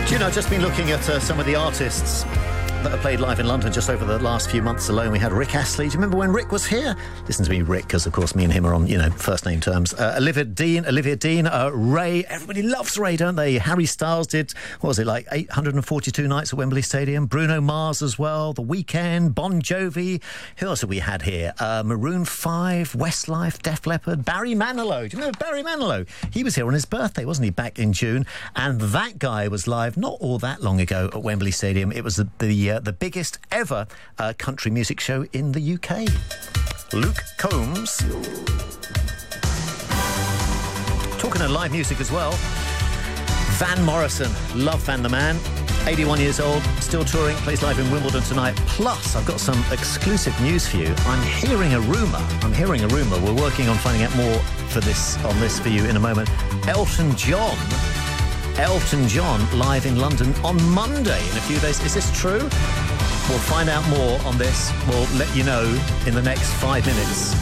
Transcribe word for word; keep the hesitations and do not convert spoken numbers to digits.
Do you know, I've just been looking at uh, some of the artists that have played live in London just over the last few months alone. We had Rick Astley. Do you remember when Rick was here? Listen to me, Rick, because, of course, me and him are on, you know, first-name terms. Uh, Olivia Dean, Olivia Dean, uh, Ray. Everybody loves Ray, don't they? Harry Styles did, what was it, like eight hundred forty-two nights at Wembley Stadium. Bruno Mars as well. The Weeknd, Bon Jovi. Who else have we had here? Uh, Maroon five, Westlife, Def Leppard, Barry Manilow. Do you remember Barry Manilow? He was here on his birthday, wasn't he, back in June? And that guy was live not all that long ago at Wembley Stadium. It was the, the uh, the biggest ever uh, country music show in the U K. Luke Combs. Talking of live music as well, Van Morrison. Love Van the Man. eighty-one years old, still touring, plays live in Wimbledon tonight. Plus, I've got some exclusive news for you. I'm hearing a rumour. I'm hearing a rumour. We're working on finding out more for this on this for you in a moment. Elton John. Elton John live in London on Monday in a few days. Is this true? We'll find out more on this. We'll let you know in the next five minutes.